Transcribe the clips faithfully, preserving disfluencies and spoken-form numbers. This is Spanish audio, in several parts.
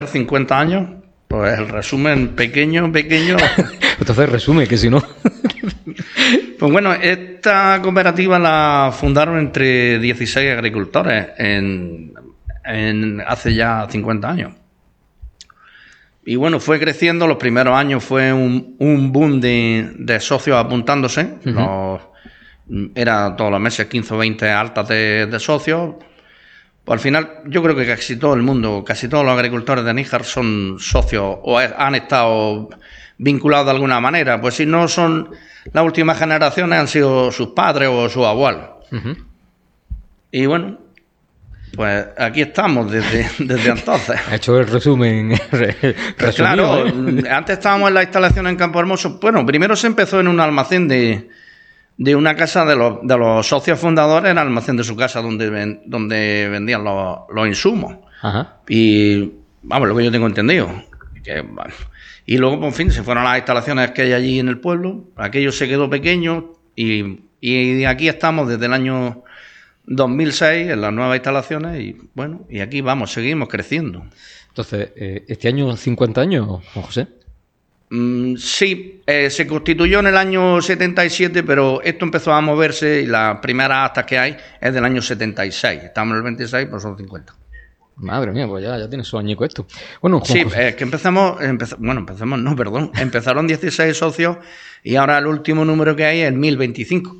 cincuenta años, pues el resumen pequeño, pequeño. Entonces resume, que si no. Pues bueno, esta cooperativa la fundaron entre dieciséis agricultores en, en hace ya cincuenta años. Y bueno, fue creciendo. Los primeros años fue un, un boom de, de socios apuntándose. Uh-huh. Los, era todos los meses quince o veinte altas de, de socios. Pues al final, yo creo que casi todo el mundo, casi todos los agricultores de Níjar son socios o han estado vinculados de alguna manera. Pues si no son las últimas generaciones, han sido sus padres o sus abuelos. Uh-huh. Y bueno, pues aquí estamos desde, desde entonces. Ha hecho el resumen. Pues claro, ¿eh? Antes estábamos en la instalación en Campo Hermoso. Bueno, primero se empezó en un almacén de... de una casa de los, de los socios fundadores, el almacén de su casa donde, ven, donde vendían los, los insumos. Ajá. Y vamos, lo que yo tengo entendido. Que, bueno, y luego, por fin, se fueron a las instalaciones que hay allí en el pueblo. Aquello se quedó pequeño y, y aquí estamos desde el año dos mil seis en las nuevas instalaciones y bueno, y aquí vamos, seguimos creciendo. Entonces, eh, ¿este año cincuenta años, Juan José? Mm, sí, eh, se constituyó en el año setenta y siete, pero esto empezó a moverse y las primeras actas que hay es del año setenta y seis. Estamos en el veintiséis, pues son cincuenta. Madre mía, pues ya, ya tiene su añico esto. Bueno, Juan sí, José. es que empezamos, empezamos, bueno, empezamos, no, perdón, empezaron dieciséis socios y ahora el último número que hay es mil veinticinco.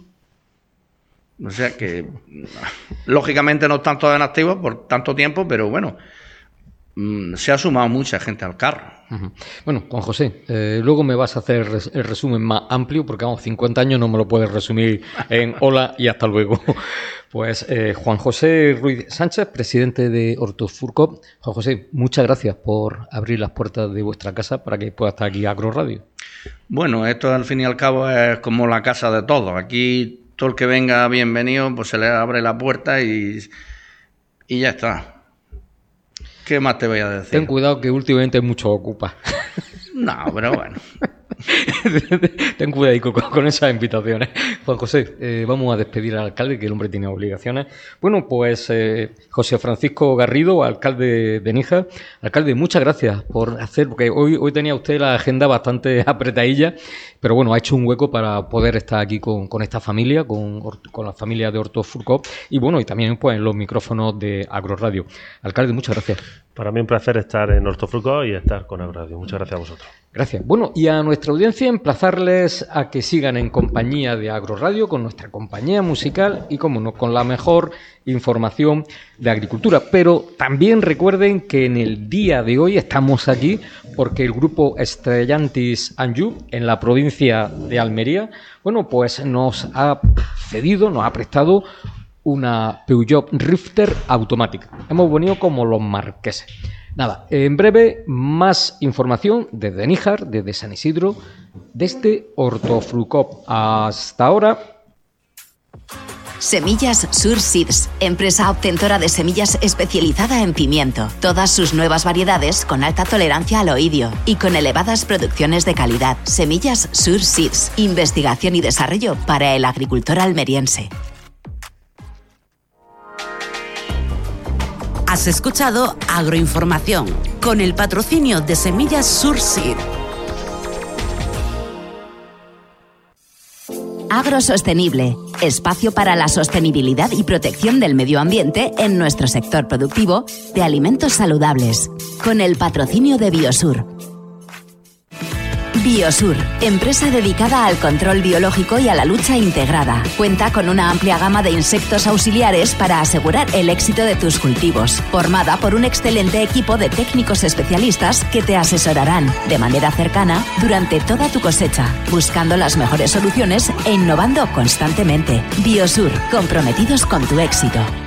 O sea que, lógicamente no están todos en activo por tanto tiempo, pero bueno, mmm, se ha sumado mucha gente al carro. Uh-huh. Bueno, Juan José, eh, luego me vas a hacer el resumen más amplio, porque vamos, cincuenta años no me lo puedes resumir en hola y hasta luego. Pues eh, Juan José Ruiz Sánchez, presidente de Hortofurcoop. Juan José, muchas gracias por abrir las puertas de vuestra casa para que pueda estar aquí Agroradio. Bueno, esto al fin y al cabo es como la casa de todos. Aquí todo el que venga bienvenido, pues se le abre la puerta y, y ya está. ¿Qué más te voy a decir? Ten cuidado que últimamente mucho ocupa. No, pero bueno. Ten cuidado con, con esas invitaciones. Juan José, eh, vamos a despedir al alcalde, que el hombre tiene obligaciones. Bueno, pues eh, José Francisco Garrido, alcalde de Níjar. Alcalde, muchas gracias por hacer, porque hoy, hoy tenía usted la agenda bastante apretadilla, pero bueno, ha hecho un hueco para poder estar aquí con, con esta familia, con, con la familia de Hortofurcoop, y bueno, y también pues en los micrófonos de Agroradio. Alcalde, muchas gracias. Para mí un placer estar en Hortofurcoop y estar con Agroradio. Muchas gracias a vosotros. Gracias. Bueno, y a nuestra audiencia emplazarles a que sigan en compañía de Agroradio, con nuestra compañía musical y, como no, con la mejor información de agricultura. Pero también recuerden que en el día de hoy estamos aquí porque el grupo Stellantis Anjou, en la provincia de Almería, bueno, pues nos ha cedido, nos ha prestado una Peugeot Rifter automática. Hemos venido como los marqueses. Nada, en breve más información desde Níjar, desde San Isidro, desde Hortofurcoop. Hasta ahora. Semillas Sur Seeds, empresa obtentora de semillas especializada en pimiento. Todas sus nuevas variedades con alta tolerancia al oidio y con elevadas producciones de calidad. Semillas Sur Seeds, investigación y desarrollo para el agricultor almeriense. Has escuchado Agroinformación, con el patrocinio de Semillas Surseed. Agrosostenible, espacio para la sostenibilidad y protección del medio ambiente en nuestro sector productivo de alimentos saludables, con el patrocinio de Biosur. Biosur, empresa dedicada al control biológico y a la lucha integrada. Cuenta con una amplia gama de insectos auxiliares para asegurar el éxito de tus cultivos. Formada por un excelente equipo de técnicos especialistas que te asesorarán de manera cercana durante toda tu cosecha, buscando las mejores soluciones e innovando constantemente. Biosur, comprometidos con tu éxito.